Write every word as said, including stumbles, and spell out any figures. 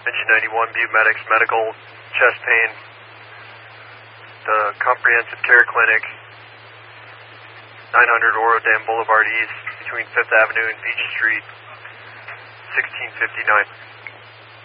Engine ninety-one, Butte Medics, medical, chest pain, the Comprehensive Care Clinic, nine hundred Oro Dam Boulevard East, between fifth Avenue and Beach Street, sixteen fifty-nine.